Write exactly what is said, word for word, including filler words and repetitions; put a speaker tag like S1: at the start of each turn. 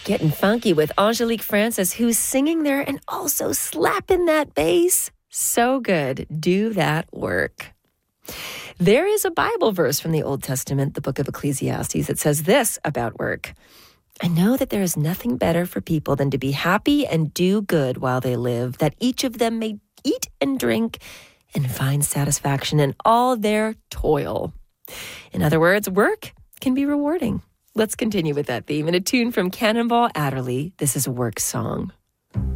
S1: Getting funky with Angelique Francis, who's singing there and also slapping that bass. So good. Do that work. There is a Bible verse from the Old Testament, the book of Ecclesiastes, that says this about work. I know that there is nothing better for people than to be happy and do good while they live, that each of them may eat and drink and find satisfaction in all their toil. In other words, work can be rewarding. Let's continue with that theme in a tune from Cannonball Adderley. This is a work song.